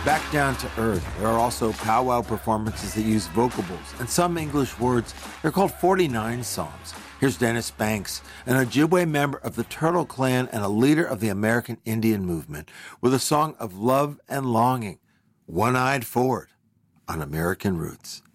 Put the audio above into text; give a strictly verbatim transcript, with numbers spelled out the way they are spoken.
Back down to earth, there are also powwow performances that use vocables and some English words. They're called forty-nine songs. Here's Dennis Banks, an Ojibwe member of the Turtle Clan and a leader of the American Indian movement, with a song of love and longing, One-Eyed Forward, on American Roots.